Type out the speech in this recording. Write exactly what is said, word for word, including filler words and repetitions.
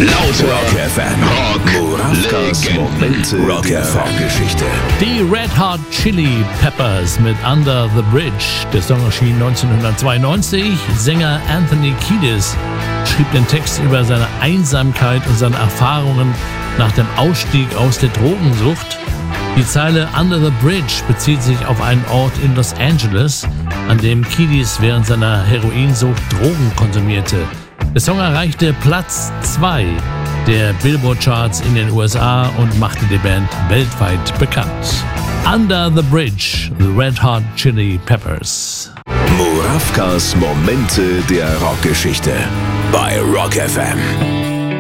Lauter Rock F M. Rock Murawkas Momente Rock der Rockgeschichte. Die Red Hot Chili Peppers mit Under the Bridge. Der Song erschien neunzehnhundertzweiundneunzig. Sänger Anthony Kiedis schrieb den Text über seine Einsamkeit und seine Erfahrungen nach dem Ausstieg aus der Drogensucht. Die Zeile Under the Bridge bezieht sich auf einen Ort in Los Angeles, an dem Kiedis während seiner Heroinsucht Drogen konsumierte. Der Song erreichte Platz zwei der Billboard-Charts in den U S A und machte die Band weltweit bekannt. Under the Bridge, The Red Hot Chili Peppers. Murawkas Momente der Rockgeschichte bei Rock F M.